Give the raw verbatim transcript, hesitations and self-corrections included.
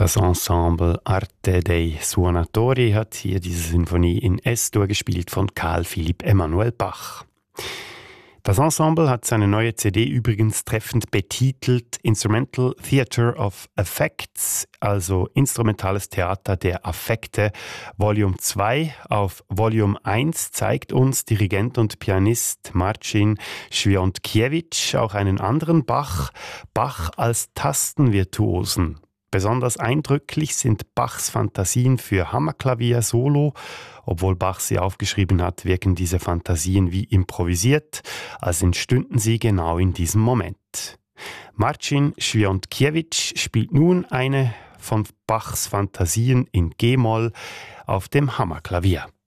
Das Ensemble Arte dei Suonatori hat hier diese Sinfonie in S-Dur gespielt von Carl Philipp Emanuel Bach. Das Ensemble hat seine neue C D übrigens treffend betitelt Instrumental Theatre of Affects, also instrumentales Theater der Affekte. Volume zwei. Auf Volume eins zeigt uns Dirigent und Pianist Marcin Świątkiewicz auch einen anderen Bach, Bach als Tastenvirtuosen. Besonders eindrücklich sind Bachs Fantasien für Hammerklavier Solo. Obwohl Bach sie aufgeschrieben hat, wirken diese Fantasien wie improvisiert, als entstünden sie genau in diesem Moment. Marcin Świątkiewicz spielt nun eine von Bachs Fantasien in G-Moll auf dem Hammerklavier.